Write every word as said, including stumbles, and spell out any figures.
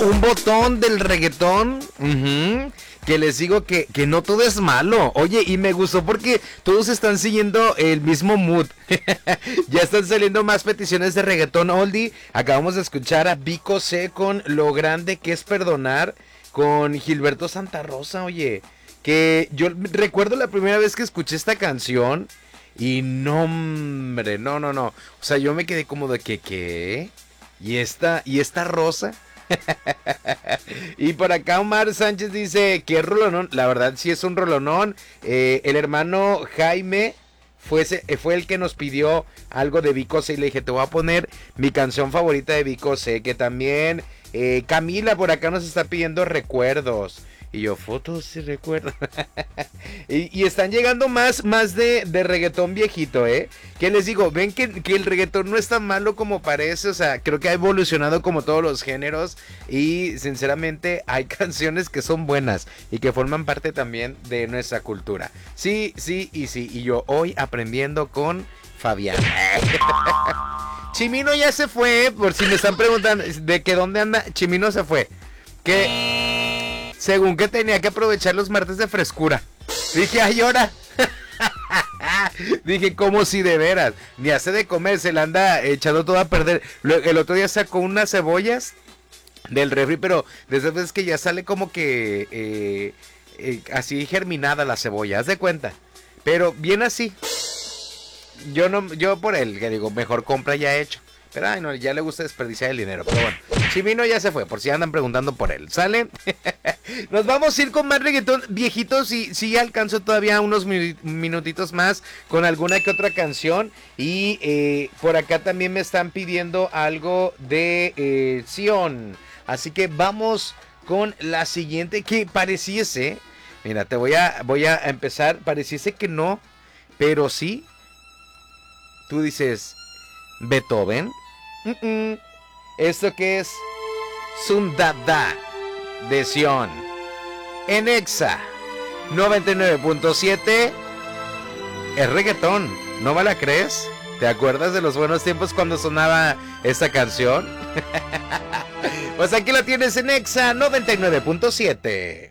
un botón del reggaetón. Uh-huh. Que les digo que, que no todo es malo. Oye, y me gustó porque todos están siguiendo el mismo mood. Ya están saliendo más peticiones de reggaetón oldie. Acabamos de escuchar a Vico C con Lo Grande que es Perdonar, con Gilberto Santa Rosa, oye. Que yo recuerdo la primera vez que escuché esta canción. Y no, hombre, no, no, no. O sea, yo me quedé como de que, ¿qué? ¿Y esta, y esta rosa? Y por acá Omar Sánchez dice que rolonón, la verdad sí es un rolonón. eh, El hermano Jaime fue, ese, fue el que nos pidió algo de Vico C. Y le dije, te voy a poner mi canción favorita de Vico C. Que también eh, Camila por acá nos está pidiendo Recuerdos. Y yo, fotos y recuerdos. y, y están llegando más, más de, de reggaetón viejito, ¿eh? ¿Qué les digo? Ven que, que el reggaetón no es tan malo como parece. O sea, creo que ha evolucionado como todos los géneros. Y sinceramente hay canciones que son buenas y que forman parte también de nuestra cultura. Sí, sí y sí. Y yo hoy aprendiendo con Fabián. Chimino ya se fue. Por si me están preguntando de que dónde anda. Chimino se fue. Que... según que tenía que aprovechar los martes de frescura. Dije, ay, ahora. Dije, como si de veras. Ni hace de comer, se la anda echando todo a perder. El otro día sacó unas cebollas del refri, pero de esas veces que ya sale como que eh, eh, así germinada la cebolla, haz de cuenta. Pero bien así. Yo no, yo por él, que digo, mejor compra ya hecho. Pero ay, no, ya le gusta desperdiciar el dinero. Pero bueno, Chimino ya se fue, por si andan preguntando por él. ¿Sale? Nos vamos a ir con más reggaetón viejitos. Y sí alcanzo todavía unos minutitos más con alguna que otra canción. Y eh, por acá también me están pidiendo algo de eh, Sion. Así que vamos con la siguiente que pareciese. Mira, te voy a, voy a empezar. Pareciese que no, pero sí. Tú dices, Beethoven. Mm-mm. Esto que es Sundada de Sion en Exa noventa y nueve punto siete. Es reggaetón, ¿no me la crees? ¿Te acuerdas de los buenos tiempos cuando sonaba esta canción? Pues aquí la tienes en Exa noventa y nueve punto siete.